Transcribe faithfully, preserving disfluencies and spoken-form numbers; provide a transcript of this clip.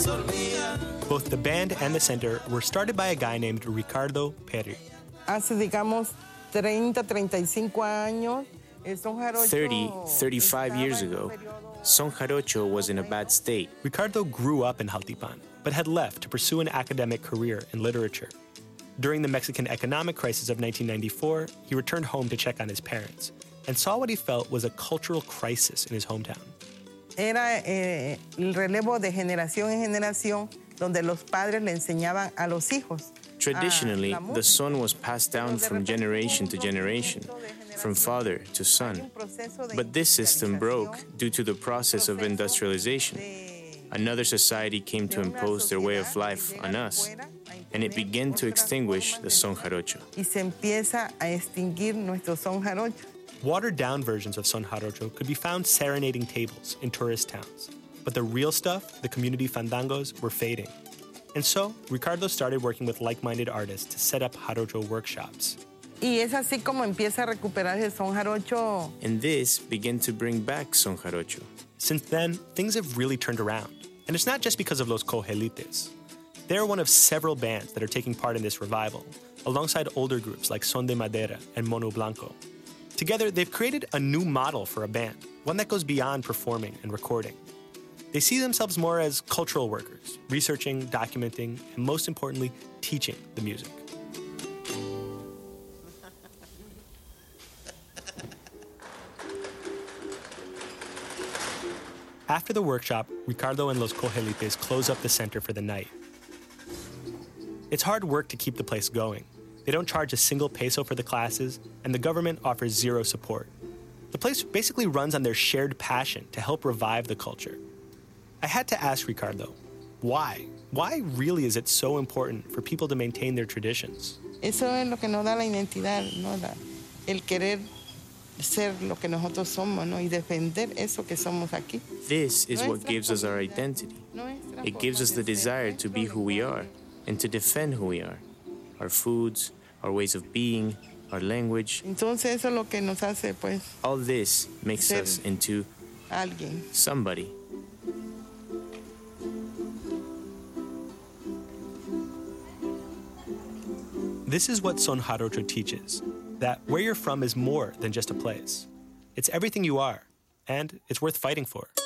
Both the band and the center were started by a guy named Ricardo Peri. Hace, digamos, treinta, treinta y cinco años, el son jarocho thirty, thirty-five years ago, Son Jarocho was in a bad state. Ricardo grew up in Jaltipan, but had left to pursue an academic career in literature. During the Mexican economic crisis of nineteen ninety-four, he returned home to check on his parents and saw what he felt was a cultural crisis in his hometown. Era eh, el relevo de generación en generación donde los padres le enseñaban a los hijos. Traditionally, the son was passed down from generation to generation, from father to son. But this system broke due to the process of industrialization. Another society came to impose their way of life on us, and it began to extinguish the son jarocho. Y se empieza a extinguir nuestro son jarocho. Watered-down versions of son jarocho could be found serenading tables in tourist towns. But the real stuff, the community fandangos, were fading. And so, Ricardo started working with like-minded artists to set up jarocho workshops. Y es así como empieza a recuperar el son jarocho. And this began to bring back son jarocho. Since then, things have really turned around. And it's not just because of Los Cojelites. They're one of several bands that are taking part in this revival, alongside older groups like Son de Madera and Mono Blanco. Together, they've created a new model for a band, one that goes beyond performing and recording. They see themselves more as cultural workers, researching, documenting, and most importantly, teaching the music. After the workshop, Ricardo and Los Cojelites close up the center for the night. It's hard work to keep the place going. They don't charge a single peso for the classes, and the government offers zero support. The place basically runs on their shared passion to help revive the culture. I had to ask Ricardo, why? Why really is it so important for people to maintain their traditions? Eso es lo que nos da la identidad, ¿no? La, el querer ser lo que nosotros somos, ¿no? Y defender eso que somos aquí. This is what gives us our identity. It gives us the desire to be who we are and to defend who we are. Our foods, our ways of being, our language. Entonces eso es lo que nos hace, pues, all this makes us into alguien. Somebody. This is what Son Jarocho teaches, that where you're from is more than just a place. It's everything you are, and it's worth fighting for.